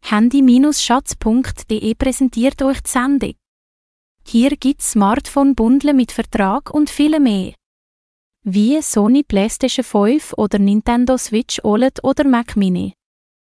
Handy-Schatz.de präsentiert euch die Sendung. Hier gibt's Smartphone-Bundle mit Vertrag und viel mehr. Wie Sony PlayStation 5 oder Nintendo Switch OLED oder Mac Mini.